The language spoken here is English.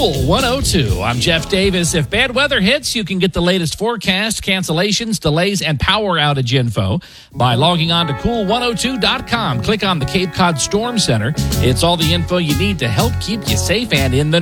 Cool 102. I'm Jeff Davis. If bad weather hits, you can get the latest forecast, cancellations, delays, and power outage info by logging on to cool102.com. Click on the Cape Cod Storm Center. It's all the info you need to help keep you safe and in the